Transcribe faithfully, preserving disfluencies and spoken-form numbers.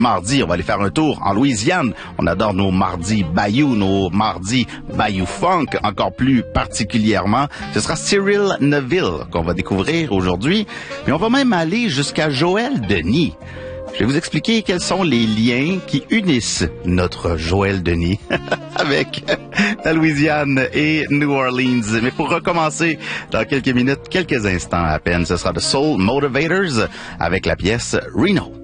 Mardi, on va aller faire un tour en Louisiane. On adore nos mardis Bayou, nos mardis Bayou Funk, encore plus particulièrement. Ce sera Cyril Neville qu'on va découvrir aujourd'hui. Mais on va même aller jusqu'à Joël Denis. Je vais vous expliquer quels sont les liens qui unissent notre Joël Denis avec la Louisiane et New Orleans. Mais pour recommencer, dans quelques minutes, quelques instants à peine, ce sera The Soul Motivators avec la pièce Reno.